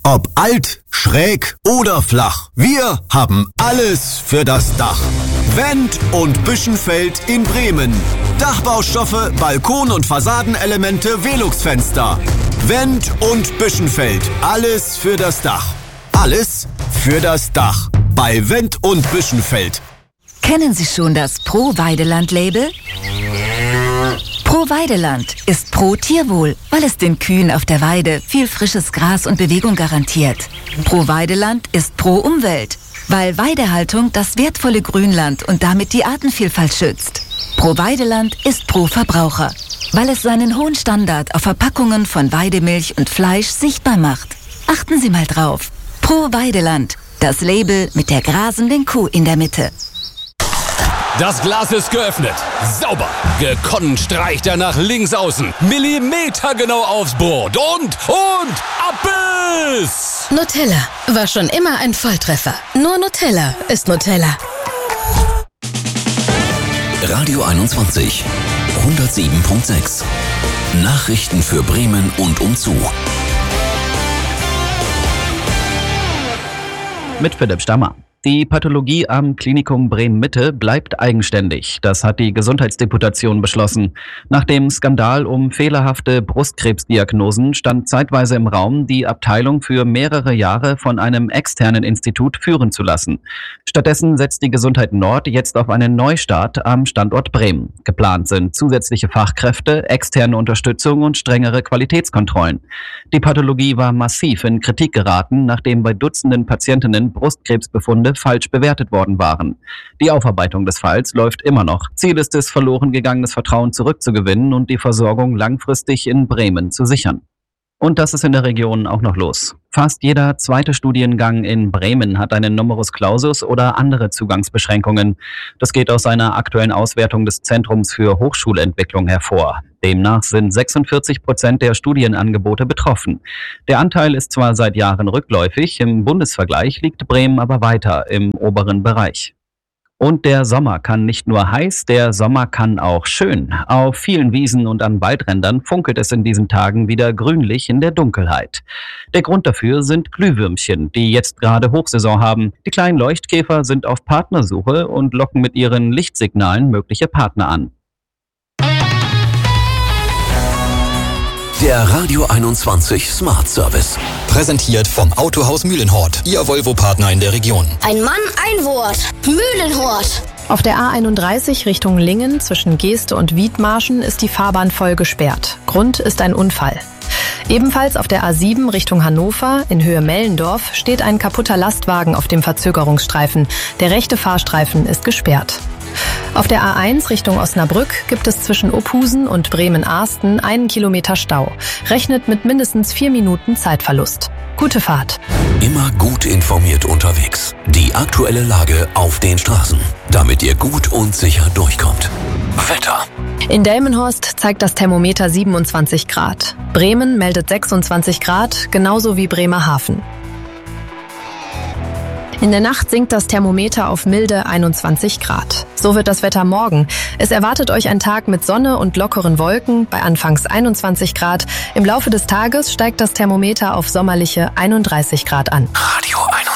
Ob alt, schräg oder flach, wir haben alles für das Dach. Wendt und Büschenfeld in Bremen. Dachbaustoffe, Balkon- und Fassadenelemente, Velux-Fenster. Wendt und Büschenfeld, alles für das Dach. Alles für das Dach. Bei Wendt und Büschenfeld. Kennen Sie schon das Pro-Weideland-Label? Pro-Weideland ist pro Tierwohl, weil es den Kühen auf der Weide viel frisches Gras und Bewegung garantiert. Pro-Weideland ist pro Umwelt, weil Weidehaltung das wertvolle Grünland und damit die Artenvielfalt schützt. Pro-Weideland ist pro Verbraucher, weil es seinen hohen Standard auf Verpackungen von Weidemilch und Fleisch sichtbar macht. Achten Sie mal drauf. Pro-Weideland, das Label mit der grasenden Kuh in der Mitte. Das Glas ist geöffnet. Sauber. Gekonnt streicht er nach links außen. Millimetergenau aufs Brot. Und Abbiss! Nutella war schon immer ein Volltreffer. Nur Nutella ist Nutella. Radio 21. 107.6. Nachrichten für Bremen und umzu. Mit Philipp Stammer. Die Pathologie am Klinikum Bremen-Mitte bleibt eigenständig. Das hat die Gesundheitsdeputation beschlossen. Nach dem Skandal um fehlerhafte Brustkrebsdiagnosen stand zeitweise im Raum, die Abteilung für mehrere Jahre von einem externen Institut führen zu lassen. Stattdessen setzt die Gesundheit Nord jetzt auf einen Neustart am Standort Bremen. Geplant sind zusätzliche Fachkräfte, externe Unterstützung und strengere Qualitätskontrollen. Die Pathologie war massiv in Kritik geraten, nachdem bei Dutzenden Patientinnen Brustkrebsbefunde falsch bewertet worden waren. Die Aufarbeitung des Falls läuft immer noch. Ziel ist es, verloren gegangenes Vertrauen zurückzugewinnen und die Versorgung langfristig in Bremen zu sichern. Und das ist in der Region auch noch los. Fast jeder zweite Studiengang in Bremen hat einen Numerus Clausus oder andere Zugangsbeschränkungen. Das geht aus einer aktuellen Auswertung des Zentrums für Hochschulentwicklung hervor. Demnach sind 46% der Studienangebote betroffen. Der Anteil ist zwar seit Jahren rückläufig, im Bundesvergleich liegt Bremen aber weiter im oberen Bereich. Und der Sommer kann nicht nur heiß, der Sommer kann auch schön. Auf vielen Wiesen und an Waldrändern funkelt es in diesen Tagen wieder grünlich in der Dunkelheit. Der Grund dafür sind Glühwürmchen, die jetzt gerade Hochsaison haben. Die kleinen Leuchtkäfer sind auf Partnersuche und locken mit ihren Lichtsignalen mögliche Partner an. Der Radio 21 Smart Service. Präsentiert vom Autohaus Mühlenhort, Ihr Volvo-Partner in der Region. Ein Mann, ein Wort. Mühlenhort. Auf der A31 Richtung Lingen zwischen Geeste und Wiedmarschen ist die Fahrbahn voll gesperrt. Grund ist ein Unfall. Ebenfalls auf der A7 Richtung Hannover in Höhe Mellendorf steht ein kaputter Lastwagen auf dem Verzögerungsstreifen. Der rechte Fahrstreifen ist gesperrt. Auf der A1 Richtung Osnabrück gibt es zwischen Ophusen und Bremen-Arsten 1 Kilometer Stau. Rechnet mit mindestens 4 Minuten Zeitverlust. Gute Fahrt. Immer gut informiert unterwegs. Die aktuelle Lage auf den Straßen, damit ihr gut und sicher durchkommt. Wetter. In Delmenhorst zeigt das Thermometer 27 Grad. Bremen meldet 26 Grad, genauso wie Bremerhaven. In der Nacht sinkt das Thermometer auf milde 21 Grad. So wird das Wetter morgen. Es erwartet euch ein Tag mit Sonne und lockeren Wolken bei anfangs 21 Grad. Im Laufe des Tages steigt das Thermometer auf sommerliche 31 Grad an. Radio 21.